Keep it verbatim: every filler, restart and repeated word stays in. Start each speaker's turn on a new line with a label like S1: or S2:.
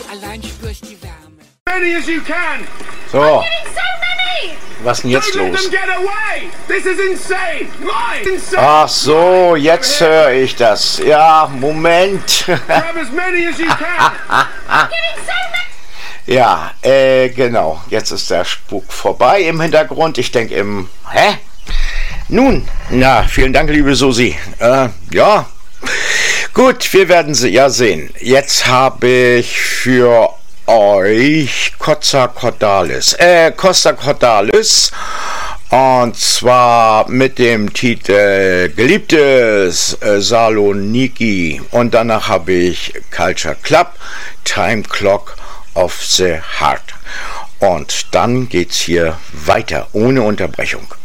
S1: Allein spür ich die Wärme.
S2: Many as you can.
S3: So,
S4: So many!
S3: was ist denn jetzt
S2: Don't let
S3: los?
S2: them get away. This is insane. Mine. Insane.
S3: Ach so, jetzt höre ich das. Ja, Moment.
S2: Grab as many as you can.
S4: Getting so many!
S3: Ja, äh, genau. Jetzt ist der Spuk vorbei im Hintergrund. Ich denke im... Hä? Nun, na, vielen Dank, liebe Susi. Äh, ja. Gut, wir werden sie ja sehen. Jetzt habe ich für euch Costa Cordalis, äh, Costa Cordalis, und zwar mit dem Titel Geliebtes äh, Saloniki, und danach habe ich Culture Club, Time Clock of the Heart, und dann geht's hier weiter ohne Unterbrechung.